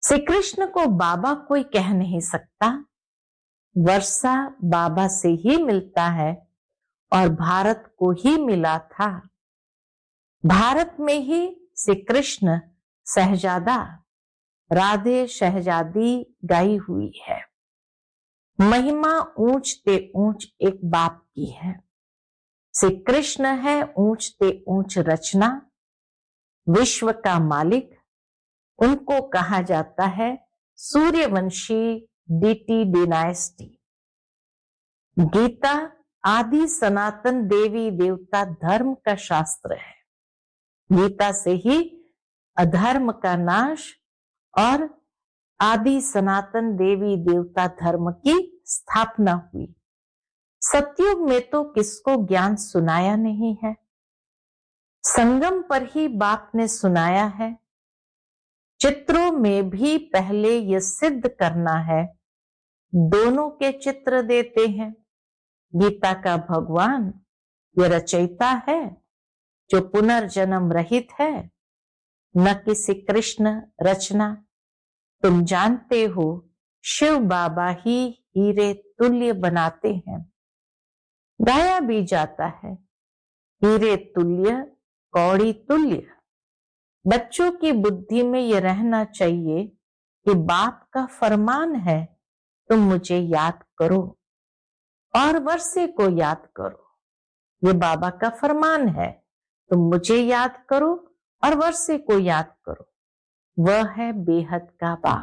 श्री कृष्ण को बाबा कोई कह नहीं सकता। वर्षा बाबा से ही मिलता है और भारत को ही मिला था। भारत में ही श्री कृष्ण शहजादा राधे शहजादी गाई हुई है। महिमा ऊंच ते ऊंच एक बाप की है। श्री कृष्ण है ऊंच ते ऊंच रचना, विश्व का मालिक। उनको कहा जाता है सूर्यवंशी डीटी डिनाइस्टी। गीता आदि सनातन देवी देवता धर्म का शास्त्र है। गीता से ही अधर्म का नाश और आदि सनातन देवी देवता धर्म की स्थापना हुई। सतयुग में तो किसको ज्ञान सुनाया नहीं है, संगम पर ही बाप ने सुनाया है। चित्रों में भी पहले यह सिद्ध करना है, दोनों के चित्र देते हैं। गीता का भगवान यह रचयिता है जो पुनर्जन्म रहित है, न किसी कृष्ण रचना। तुम जानते हो शिव बाबा ही हीरे तुल्य बनाते हैं। गाया भी जाता है हीरे तुल्य कौड़ी तुल्य। बच्चों की बुद्धि में यह रहना चाहिए कि बाप का फरमान है तुम मुझे याद करो और वर्षे को याद करो। ये बाबा का फरमान है, तुम मुझे याद करो और वर्षे को याद करो। वह है बेहद का बाप।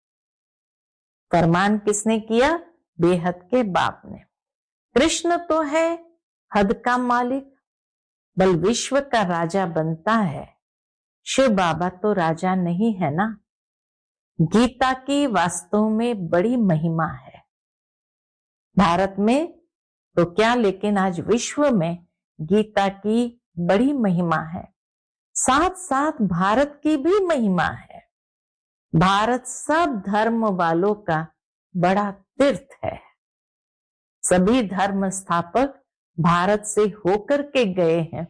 फरमान किसने किया? बेहद के बाप ने। कृष्ण तो है हद का मालिक, बल विश्व का राजा बनता है। शिव बाबा तो राजा नहीं है ना। गीता की वास्तव में बड़ी महिमा है। भारत में तो क्या, लेकिन आज विश्व में गीता की बड़ी महिमा है। साथ साथ भारत की भी महिमा है। भारत सब धर्म वालों का बड़ा तीर्थ है। सभी धर्म स्थापक भारत से होकर के गए हैं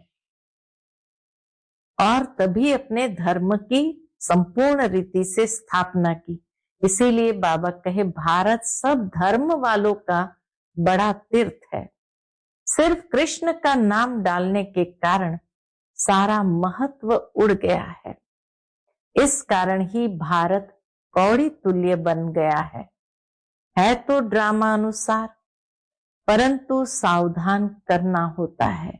और तभी अपने धर्म की संपूर्ण रीति से स्थापना की। इसीलिए बाबा कहे भारत सब धर्म वालों का बड़ा तीर्थ है। सिर्फ कृष्ण का नाम डालने के कारण सारा महत्व उड़ गया है। इस कारण ही भारत कौड़ी तुल्य बन गया है तो ड्रामा अनुसार, परंतु सावधान करना होता है।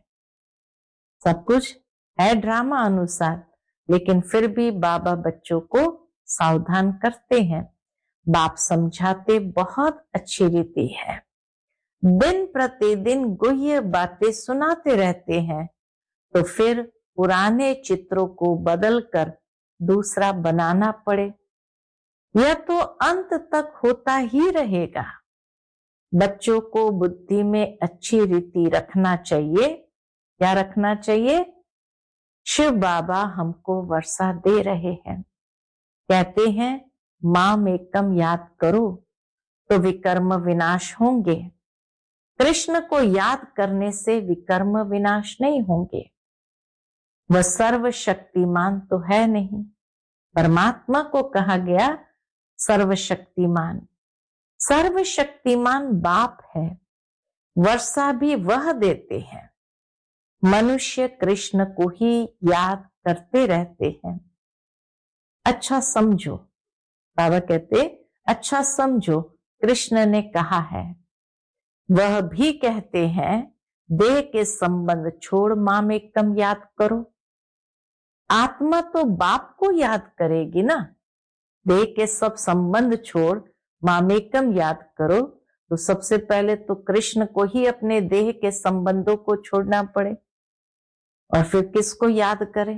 सब कुछ है ड्रामा अनुसार, लेकिन फिर भी बाबा बच्चों को सावधान करते हैं। बाप समझाते बहुत अच्छी रीति है। दिन प्रतिदिन गुह्य बातें सुनाते रहते हैं, तो फिर पुराने चित्रों को बदलकर दूसरा बनाना पड़े, यह तो अंत तक होता ही रहेगा। बच्चों को बुद्धि में अच्छी रीति रखना चाहिए। क्या रखना चाहिए? शिव बाबा हमको वर्षा दे रहे हैं। कहते हैं माम एकम याद करो तो विकर्म विनाश होंगे। कृष्ण को याद करने से विकर्म विनाश नहीं होंगे। वह सर्वशक्तिमान तो है नहीं। परमात्मा को कहा गया सर्वशक्तिमान। सर्वशक्तिमान बाप है। वर्षा भी वह देते हैं। मनुष्य कृष्ण को ही याद करते रहते हैं। अच्छा समझो, बाबा कहते अच्छा समझो, कृष्ण ने कहा है। वह भी कहते हैं देह के संबंध छोड़ माम एकम याद करो। आत्मा तो बाप को याद करेगी ना। देह के सब संबंध छोड़ मामेकम याद करो, तो सबसे पहले तो कृष्ण को ही अपने देह के संबंधों को छोड़ना पड़े और फिर किसको याद करे?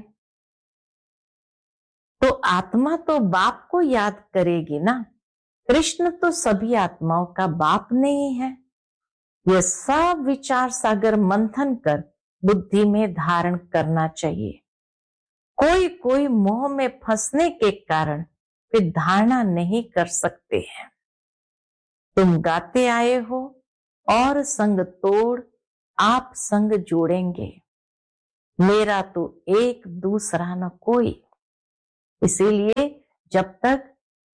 तो आत्मा तो बाप को याद करेगी ना। कृष्ण तो सभी आत्माओं का बाप नहीं है। यह सब विचार सागर मंथन कर बुद्धि में धारण करना चाहिए। कोई कोई मोह में फंसने के कारण फिर धारणा नहीं कर सकते हैं। तुम गाते आए हो और संग तोड़ आप संग जोड़ेंगे। मेरा तो एक दूसरा न कोई। इसीलिए जब तक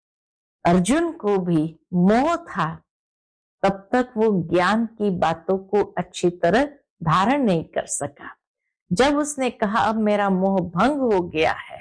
अर्जुन को भी मोह था, तब तक वो ज्ञान की बातों को अच्छी तरह धारण नहीं कर सका। जब उसने कहा अब मेरा मोह भंग हो गया है,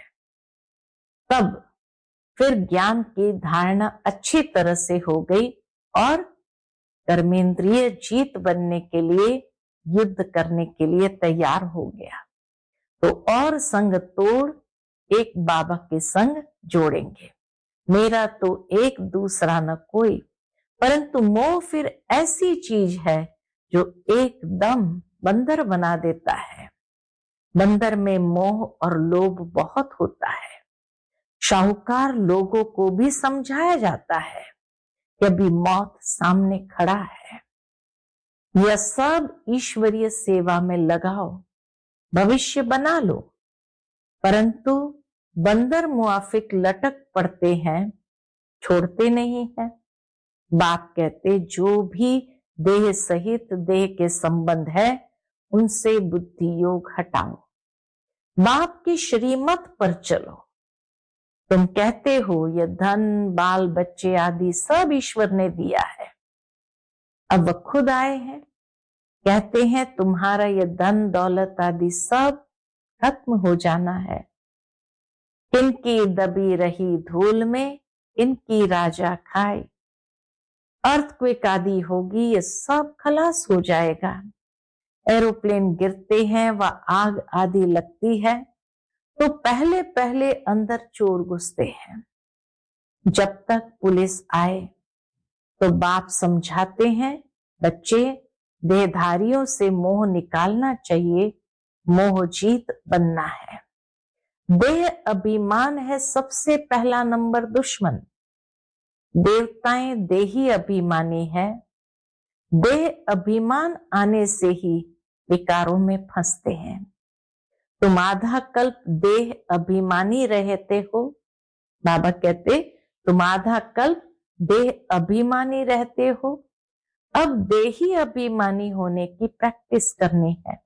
तब फिर ज्ञान की धारणा अच्छी तरह से हो गई और कर्मेंद्रिय जीत बनने के लिए, युद्ध करने के लिए तैयार हो गया। तो और संग तोड़ एक बाबा के संग जोड़ेंगे। मेरा तो एक दूसरा न कोई, परंतु मोह फिर ऐसी चीज है जो एकदम बंदर बना देता है। बंदर में मोह और लोभ बहुत होता है। शाहूकार लोगों को भी समझाया जाता है कि अभी मौत सामने खड़ा है, यह सब ईश्वरीय सेवा में लगाओ, भविष्य बना लो। परंतु बंदर मुआफिक लटक पड़ते हैं, छोड़ते नहीं है। बाप कहते जो भी देह सहित देह के संबंध है उनसे बुद्धि योग हटाओ, बाप की श्रीमत पर चलो। तुम कहते हो ये धन बाल बच्चे आदि सब ईश्वर ने दिया है, अब वह खुद आए हैं, कहते हैं तुम्हारा ये धन दौलत आदि सब खत्म हो जाना है। किनकी दबी रही धूल में इनकी राजा खाए, अर्थक्वेक आदि होगी, ये सब खलास हो जाएगा। एरोप्लेन गिरते हैं व आग आदि लगती है तो पहले पहले अंदर चोर घुसते हैं। जब तक पुलिस आए तो बाप समझाते हैं बच्चे देहधारियों से मोह निकालना चाहिए, मोह जीत बनना है। देह अभिमान है सबसे पहला नंबर दुश्मन। देवताएं देही अभिमानी है। देह अभिमान आने से ही विकारों में फंसते हैं। तुम आधा कल्प देह अभिमानी रहते हो, बाबा कहते तुम आधा कल्प देह अभिमानी रहते हो, अब देही अभिमानी होने की प्रैक्टिस करनी है।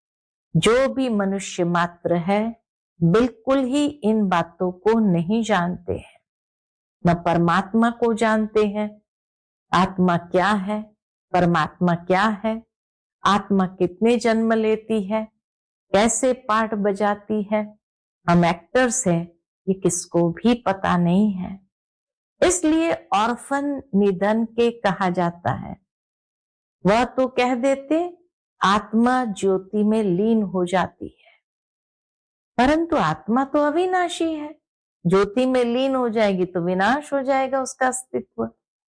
जो भी मनुष्य मात्र है बिल्कुल ही इन बातों को नहीं जानते हैं, न परमात्मा को जानते हैं। आत्मा क्या है, परमात्मा क्या है, आत्मा कितने जन्म लेती है, कैसे पार्ट बजाती है। हम एक्टर्स हैं, ये किसको भी पता नहीं है। इसलिए ऑर्फन निधन के कहा जाता है। वह तो कह देते आत्मा ज्योति में लीन हो जाती है, परंतु आत्मा तो अविनाशी है। ज्योति में लीन हो जाएगी तो विनाश हो जाएगा उसका अस्तित्व।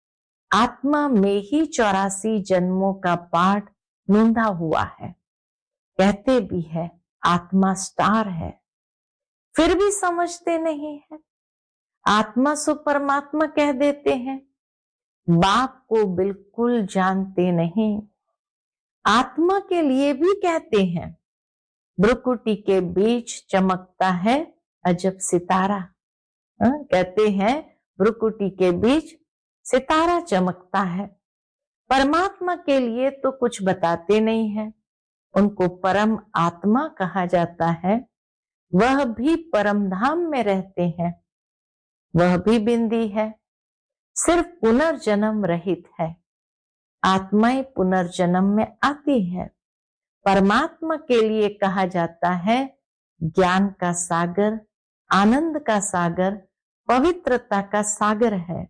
आत्मा में ही 84 जन्मों का पाठ नूंदा हुआ है। कहते भी है आत्मा स्टार है, फिर भी समझते नहीं है। आत्मा सो परमात्मा कह देते हैं, बाप को बिल्कुल जानते नहीं। आत्मा के लिए भी कहते हैं भ्रुकुटी के बीच चमकता है अजब सितारा। कहते हैं भ्रुकुटी के बीच सितारा चमकता है। परमात्मा के लिए तो कुछ बताते नहीं है। उनको परम आत्मा कहा जाता है। वह भी परम धाम में रहते हैं, वह भी बिंदी है, सिर्फ पुनर्जन्म रहित है। आत्माएं पुनर्जन्म में आती है। परमात्मा के लिए कहा जाता है ज्ञान का सागर, आनंद का सागर, पवित्रता का सागर है।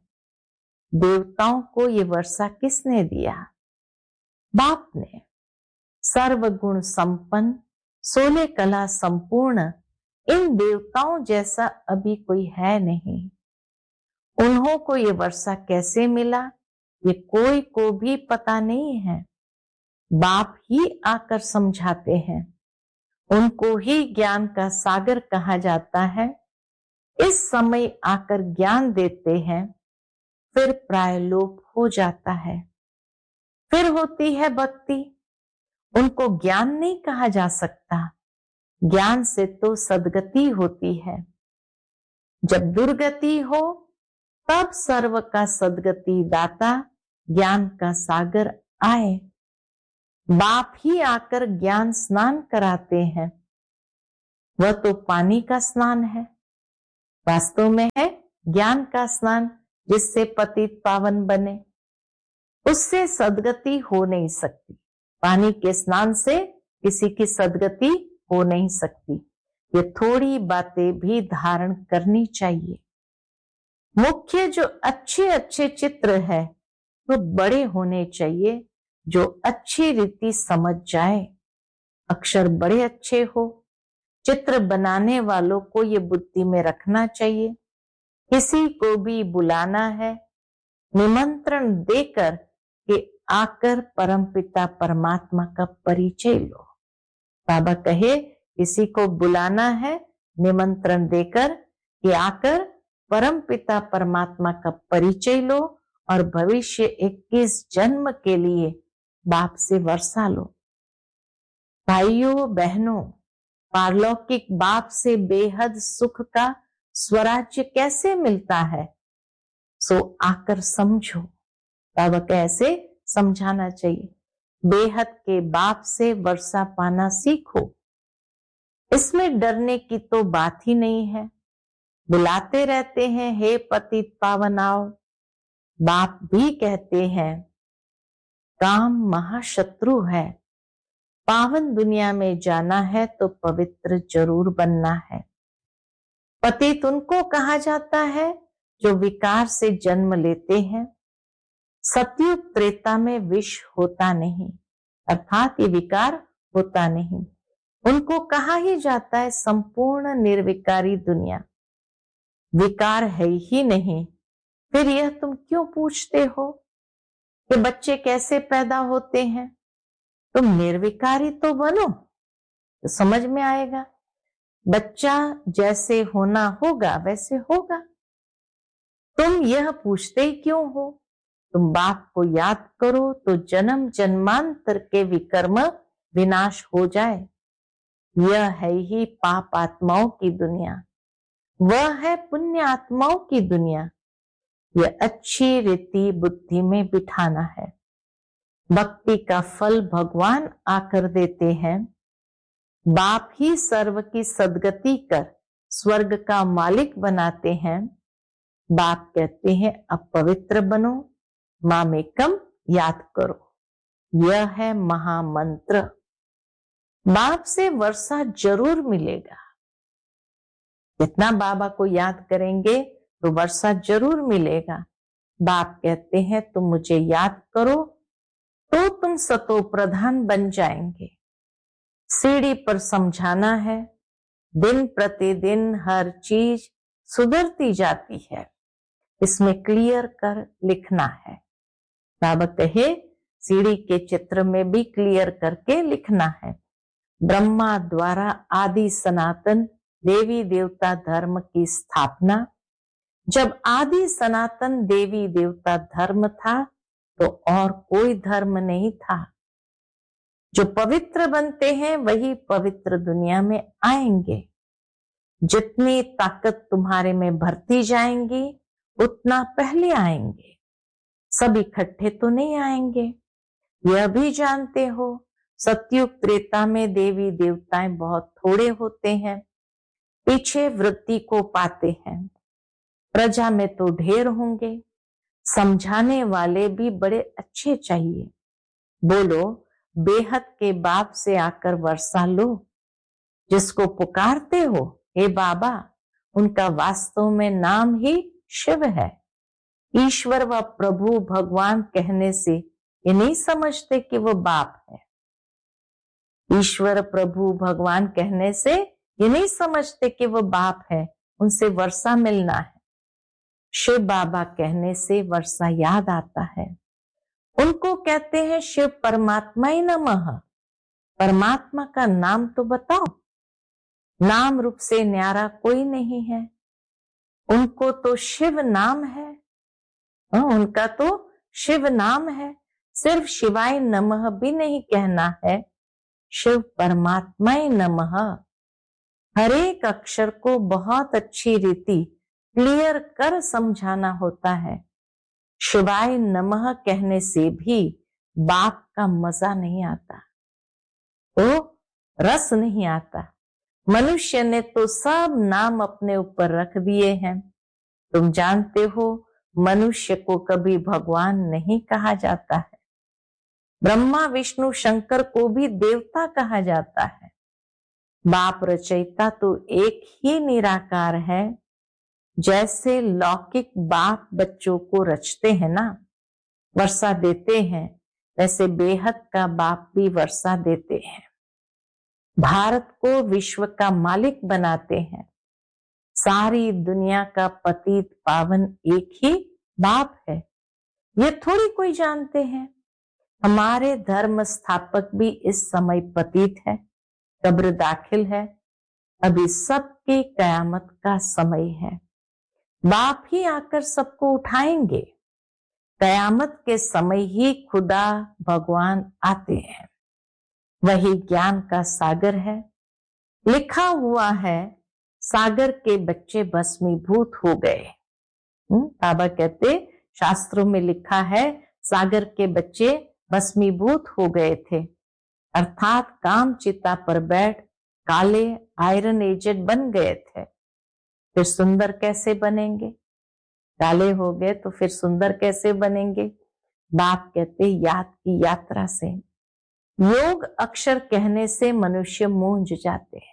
देवताओं को ये वर्षा किसने दिया? बाप ने। सर्वगुण संपन्न, 16 कला संपूर्ण, इन देवताओं जैसा अभी कोई है नहीं। उन्हों को ये वर्षा कैसे मिला ये कोई को भी पता नहीं है। बाप ही आकर समझाते हैं। उनको ही ज्ञान का सागर कहा जाता है। इस समय आकर ज्ञान देते हैं, फिर प्रायलोप हो जाता है। फिर होती है भक्ति। उनको ज्ञान नहीं कहा जा सकता, ज्ञान से तो सद्गति होती है। जब दुर्गति हो तब सर्व का सद्गति दाता ज्ञान का सागर आए। बाप ही आकर ज्ञान स्नान कराते हैं। वह तो पानी का स्नान है, वास्तव में है ज्ञान का स्नान। जिससे पतित पावन बने, उससे सदगति हो नहीं सकती। पानी के स्नान से किसी की सदगति हो नहीं सकती। ये थोड़ी बातें भी धारण करनी चाहिए। मुख्य जो अच्छे अच्छे चित्र है वो बड़े होने चाहिए, जो अच्छी रीति समझ जाए। अक्षर बड़े अच्छे हो। चित्र बनाने वालों को ये बुद्धि में रखना चाहिए, किसी को भी बुलाना है, निमंत्रण देकर कि आकर परमपिता परमात्मा का परिचय लो। बाबा कहे किसी को बुलाना है, निमंत्रण देकर कि आकर परमपिता परमात्मा का परिचय लो और भविष्य 21 जन्म के लिए बाप से वर्षा लो। भाइयों बहनों, पारलौकिक बाप से बेहद सुख का स्वराज्य कैसे मिलता है, सो आकर समझो। बाबा कैसे समझाना चाहिए, बेहद के बाप से वर्षा पाना सीखो। इसमें डरने की तो बात ही नहीं है। बुलाते रहते हैं, हे पतित पावन आओ। बाप भी कहते हैं काम महाशत्रु है, पावन दुनिया में जाना है तो पवित्र जरूर बनना है। पतित उनको कहा जाता है जो विकार से जन्म लेते हैं। सतयुग त्रेता में विष होता नहीं, अर्थात ये विकार होता नहीं। उनको कहा ही जाता है संपूर्ण निर्विकारी दुनिया। विकार है ही नहीं, फिर यह तुम क्यों पूछते हो कि बच्चे कैसे पैदा होते हैं? तुम निर्विकारी तो बनो तो समझ में आएगा। बच्चा जैसे होना होगा वैसे होगा। तुम यह पूछते ही क्यों हो? तुम बाप को याद करो तो जन्म जन्मांतर के विकर्म विनाश हो जाए। यह है ही पाप आत्माओं की दुनिया, वह है पुण्य आत्माओं की दुनिया। यह अच्छी रीति बुद्धि में बिठाना है। भक्ति का फल भगवान आकर देते हैं। बाप ही सर्व की सदगति कर स्वर्ग का मालिक बनाते हैं। बाप कहते हैं अब पवित्र बनो, मामेकम याद करो। यह है महामंत्र। बाप से वर्षा जरूर मिलेगा। जितना बाबा को याद करेंगे तो वर्षा जरूर मिलेगा। बाप कहते हैं तुम मुझे याद करो तो तुम सतो प्रधान बन जाएंगे। सीढ़ी पर समझाना है, दिन प्रतिदिन हर चीज सुधरती जाती है। इसमें क्लियर कर लिखना है। बाबा कहे सीढ़ी के चित्र में भी क्लियर करके लिखना है। ब्रह्मा द्वारा आदि सनातन देवी देवता धर्म की स्थापना। जब आदि सनातन देवी देवता धर्म था तो और कोई धर्म नहीं था। जो पवित्र बनते हैं वही पवित्र दुनिया में आएंगे। जितनी ताकत तुम्हारे में भरती जाएंगी उतना पहले आएंगे। सब इकट्ठे तो नहीं आएंगे। यह भी जानते हो सतयुग त्रेता में देवी देवताएं बहुत थोड़े होते हैं, पीछे वृत्ति को पाते हैं। प्रजा में तो ढेर होंगे। समझाने वाले भी बड़े अच्छे चाहिए। बोलो बेहद के बाप से आकर वर्षा लो। जिसको पुकारते हो हे बाबा, उनका वास्तव में नाम ही शिव है। ईश्वर व प्रभु भगवान कहने से ये नहीं समझते कि वो बाप है। ईश्वर प्रभु भगवान कहने से ये नहीं समझते कि वो बाप है, उनसे वर्षा मिलना है। शिव बाबा कहने से वर्षा याद आता है। उनको कहते हैं शिव परमात्मा ही नमः। परमात्मा का नाम तो बताओ। नाम रूप से न्यारा कोई नहीं है। उनको तो शिव नाम है। उनका तो शिव नाम है। सिर्फ शिवाय नमः भी नहीं कहना है, शिव परमात्मा ही नमः। हर एक अक्षर को बहुत अच्छी रीति क्लियर कर समझाना होता है। शिवाय नमः कहने से भी बाप का मजा नहीं आता, तो रस नहीं आता। मनुष्य ने तो सब नाम अपने ऊपर रख दिए हैं। तुम जानते हो मनुष्य को कभी भगवान नहीं कहा जाता है। ब्रह्मा विष्णु शंकर को भी देवता कहा जाता है। बाप रचयिता तो एक ही निराकार है। जैसे लौकिक बाप बच्चों को रचते हैं ना, वर्षा देते हैं, वैसे बेहद का बाप भी वर्षा देते हैं। भारत को विश्व का मालिक बनाते हैं। सारी दुनिया का पतित पावन एक ही बाप है। ये थोड़ी कोई जानते हैं। हमारे धर्म स्थापक भी इस समय पतित है, कब्र दाखिल है। अभी सबकी कयामत का समय है। बाप ही आकर सबको उठाएंगे। कयामत के समय ही खुदा भगवान आते हैं। वही ज्ञान का सागर है। लिखा हुआ है, सागर के बच्चे भस्मीभूत हो गए। बाबा कहते शास्त्रों में लिखा है सागर के बच्चे भस्मीभूत हो गए थे, अर्थात काम चिता पर बैठ काले आयरन एजेड बन गए थे। फिर सुंदर कैसे बनेंगे? काले हो गए तो फिर सुंदर कैसे बनेंगे? बाप कहते याद की यात्रा से। योग अक्षर कहने से मनुष्य मूंझ जाते हैं।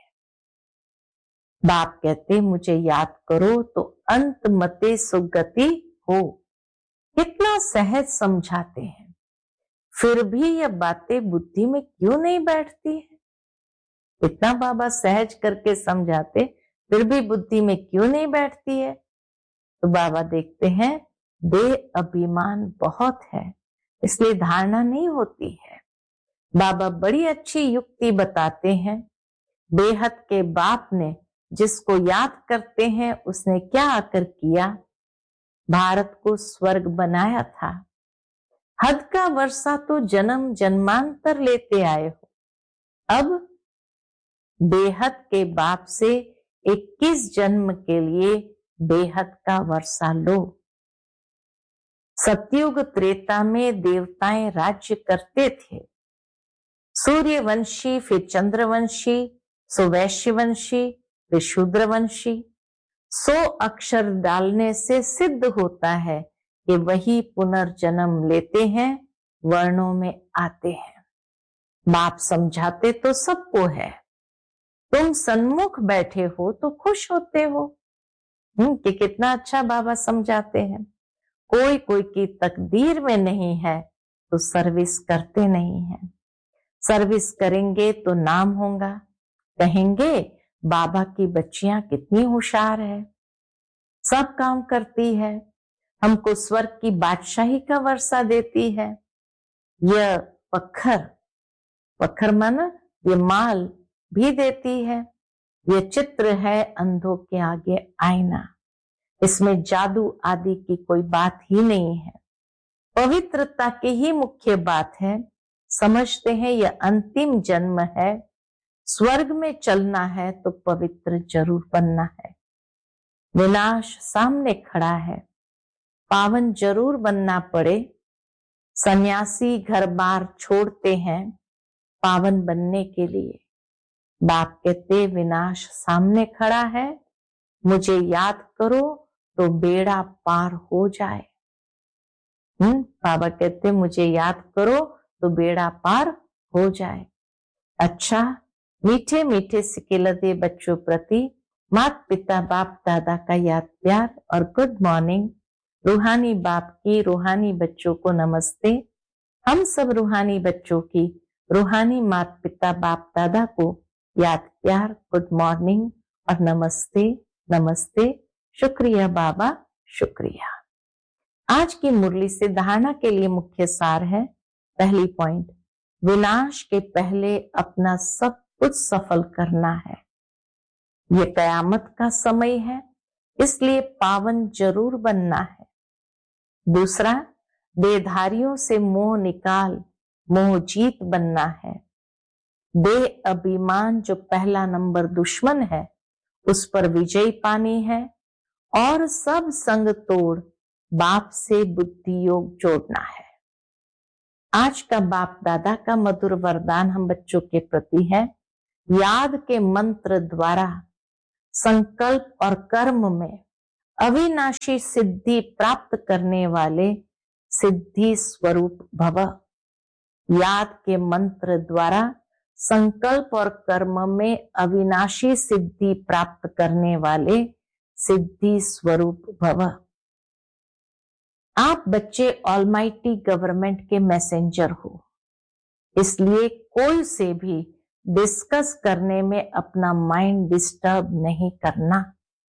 बाप कहते मुझे याद करो तो अंत मते सुगति हो। कितना सहज समझाते हैं, फिर भी यह बातें बुद्धि में क्यों नहीं बैठती है? इतना बाबा सहज करके समझाते, फिर भी बुद्धि में क्यों नहीं बैठती है? तो बाबा देखते हैं देह अभिमान बहुत है, इसलिए धारणा नहीं होती है। बाबा बड़ी अच्छी युक्ति बताते हैं। बेहद के बाप ने जिसको याद करते हैं उसने क्या आकर किया? भारत को स्वर्ग बनाया था। हद का वर्षा तो जन्म जन्मांतर लेते आए हो। अब बेहद के बाप से 21 जन्म के लिए बेहद का वर्षा लो। सतयुग त्रेता में देवताएं राज्य करते थे। सूर्यवंशी, फिर चंद्रवंशी, सो वैश्यवंशी, फिर शूद्रवंशी। 100 अक्षर डालने से सिद्ध होता है कि वही पुनर्जन्म लेते हैं, वर्णों में आते हैं। बाप समझाते तो सबको है। तुम सन्मुख बैठे हो तो खुश होते हो कि कितना अच्छा बाबा समझाते हैं। कोई कोई की तकदीर में नहीं है तो सर्विस करते नहीं है। सर्विस करेंगे तो नाम होगा, कहेंगे बाबा की बच्चियां कितनी होशियार है, सब काम करती है, हमको स्वर्ग की बादशाही का वर्षा देती है। यह पत्थर माना ये माल भी देती है। यह चित्र है अंधों के आगे आईना। इसमें जादू आदि की कोई बात ही नहीं है। पवित्रता की ही मुख्य बात है। समझते हैं यह अंतिम जन्म है। स्वर्ग में चलना है तो पवित्र जरूर बनना है। विनाश सामने खड़ा है, पावन जरूर बनना पड़े। सन्यासी घर बार छोड़ते हैं पावन बनने के लिए। बाप कहते विनाश सामने खड़ा है, मुझे याद करो तो बेड़ा पार हो जाए। बाबा कहते मुझे याद करो तो बेड़ा पार हो जाए। अच्छा, मीठे मीठे सिकिलदे बच्चों प्रति माता पिता बाप दादा का याद प्यार और गुड मॉर्निंग। रूहानी बाप की रूहानी बच्चों को नमस्ते। हम सब रूहानी बच्चों की रूहानी माता पिता बाप दादा को याद प्यार, गुड मॉर्निंग और नमस्ते नमस्ते। शुक्रिया बाबा, शुक्रिया। आज की मुरली से धारणा के लिए मुख्य सार है। पहली पॉइंट, विनाश के पहले अपना सब कुछ सफल करना है। ये कयामत का समय है, इसलिए पावन जरूर बनना है। दूसरा, देहधारियों से मोह निकाल मोह जीत बनना है। देह अभिमान जो पहला नंबर दुश्मन है, उस पर विजय पानी है और सब संग तोड़ बाप से बुद्धि योग जोड़ना है। आज का बाप दादा का मधुर वरदान हम बच्चों के प्रति है। याद के मंत्र द्वारा संकल्प और कर्म में अविनाशी सिद्धि प्राप्त करने वाले सिद्धि स्वरूप भव। याद के मंत्र द्वारा संकल्प और कर्म में अविनाशी सिद्धि प्राप्त करने वाले सिद्धि स्वरूप भव। आप बच्चे ऑलमाइटी गवर्नमेंट के मैसेंजर हो, इसलिए कोई से भी डिस्कस करने में अपना माइंड डिस्टर्ब नहीं करना।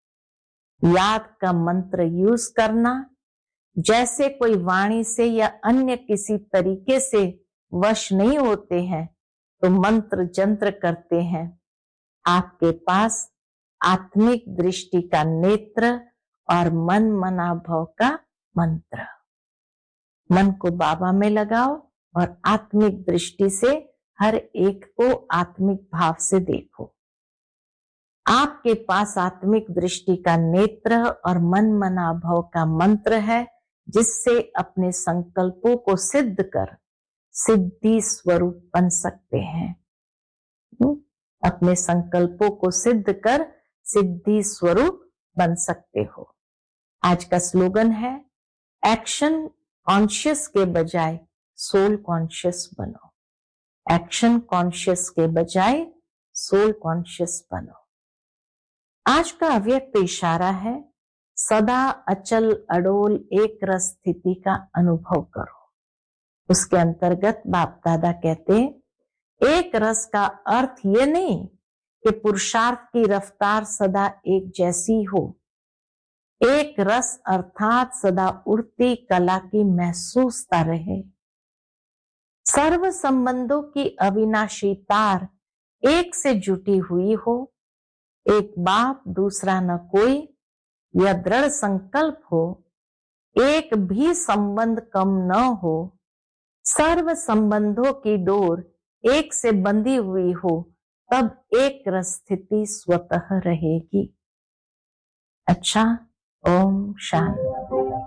याद का मंत्र यूज करना। जैसे कोई वाणी से या अन्य किसी तरीके से वश नहीं होते हैं तो मंत्र जंत्र करते हैं। आपके पास आत्मिक दृष्टि का नेत्र और मन मनाभव का मंत्र। मन को बाबा में लगाओ और आत्मिक दृष्टि से हर एक को आत्मिक भाव से देखो। आपके पास आत्मिक दृष्टि का नेत्र और मन मनाभव का मंत्र है, जिससे अपने संकल्पों को सिद्ध कर सिद्धि स्वरूप बन सकते हैं। अपने संकल्पों को सिद्ध कर सिद्धि स्वरूप बन सकते हो। आज का स्लोगन है, एक्शन कॉन्शियस के बजाय सोल कॉन्शियस बनो। एक्शन कॉन्शियस के बजाय सोल कॉन्शियस बनो। आज का अव्यक्त इशारा है, सदा अचल अडोल एक रस स्थिति का अनुभव करो। उसके अंतर्गत बाप दादा कहते, एक रस का अर्थ ये नहीं कि पुरुषार्थ की रफ्तार सदा एक जैसी हो। एक रस अर्थात सदा उड़ती कला की महसूसता रहे। सर्व संबंधों की अविनाशी तार एक से जुटी हुई हो। एक बाप दूसरा न कोई, यह दृढ़ संकल्प हो। एक भी संबंध कम न हो। सर्व संबंधों की डोर एक से बंधी हुई हो, तब एक रस स्थिति स्वतः रहेगी। अच्छा, ओम शांति।